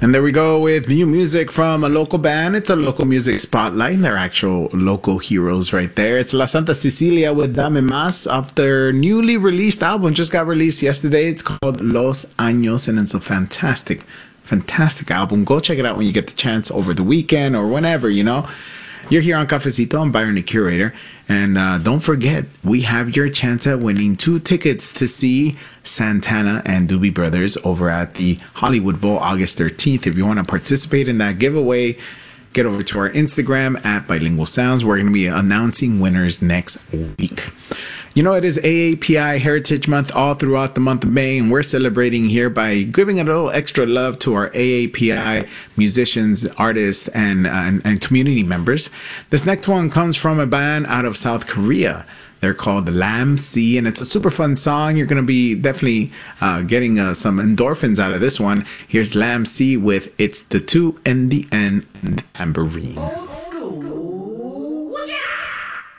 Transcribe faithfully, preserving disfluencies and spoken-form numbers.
And there we go with new music from a local band. It's a local music spotlight. They're actual local heroes right there. It's La Santa Cecilia with Dame Mas off their newly released album. Just got released yesterday. It's called Los Años, and it's a fantastic, fantastic album. Go check it out when you get the chance over the weekend or whenever, you know. You're here on Cafecito. I'm Byron, the curator. And uh, don't forget, we have your chance at winning two tickets to see Santana and Doobie Brothers over at the Hollywood Bowl August thirteenth. If you want to participate in that giveaway, get over to our Instagram at Bilingual Sounds. We're going to be announcing winners next week. You know, it is A A P I Heritage Month all throughout the month of May, and we're celebrating here by giving a little extra love to our A A P I musicians, artists, and, uh, and, and community members. This next one comes from a band out of South Korea. They're called Lam C, and it's a super fun song. You're going to be definitely uh, getting uh, some endorphins out of this one. Here's Lam C with It's the Two and the N and the Tambourine.